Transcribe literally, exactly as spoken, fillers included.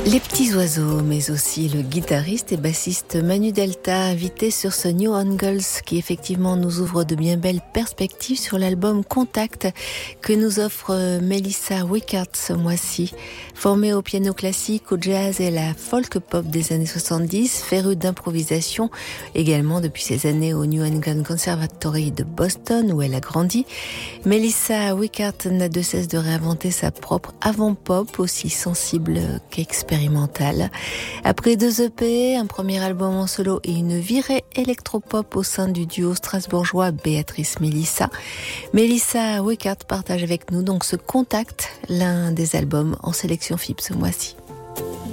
Les petits oiseaux, mais aussi le guitariste et bassiste Manu Delta, invité sur ce New Angles qui effectivement nous ouvre de bien belles perspectives sur l'album Contact que nous offre Melissa Wickert ce mois-ci. Formée au piano classique, au jazz et à la folk pop des années soixante-dix, férue d'improvisation également depuis ses années au New England Conservatory de Boston où elle a grandi, Melissa Wickert n'a de cesse de réinventer sa propre avant-pop aussi sensible qu'expérimentale. Après deux E P, un premier album en solo et une virée électropop au sein du duo strasbourgeois Béatrice-Melissa, Melissa Wickert partage avec nous donc ce Contact, l'un des albums en sélection F I B ce mois-ci.